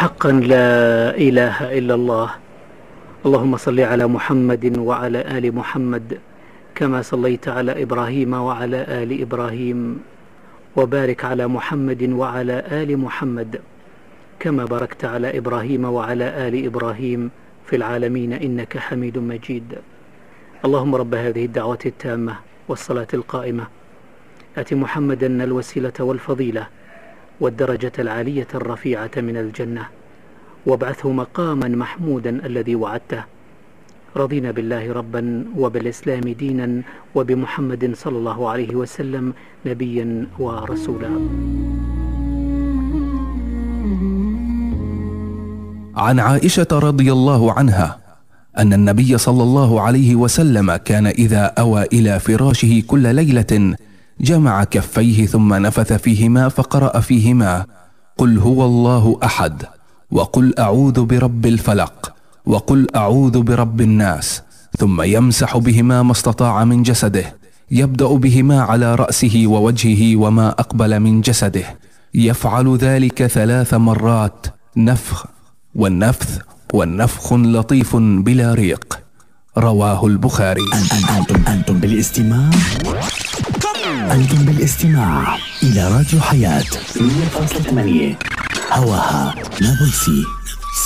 حقا لا إله إلا الله. اللهم صل على محمد وعلى آل محمد كما صليت على إبراهيم وعلى آل إبراهيم، وبارك على محمد وعلى آل محمد كما باركت على إبراهيم وعلى آل إبراهيم في العالمين إنك حميد مجيد. اللهم رب هذه الدعوة التامة والصلاة القائمة آت محمدا الوسيلة والفضيلة والدرجة العالية الرفيعة من الجنة، وابعثه مقاما محمودا الذي وعدته. رضينا بالله ربا وبالإسلام دينا وبمحمد صلى الله عليه وسلم نبيا ورسولا. عن عائشة رضي الله عنها أن النبي صلى الله عليه وسلم كان إذا أوى إلى فراشه كل ليلة جمع كفيه ثم نفث فيهما فقرأ فيهما قل هو الله أحد، وقل أعوذ برب الفلق، وقل أعوذ برب الناس، ثم يمسح بهما ما استطاع من جسده، يبدأ بهما على رأسه ووجهه وما أقبل من جسده، يفعل ذلك 3 مرات، نفخ والنفث والنفخ لطيف بلا ريق. رواه البخاري. أنتم بالاستماع إلى راديو حياة 100.8 هواها نابلسي.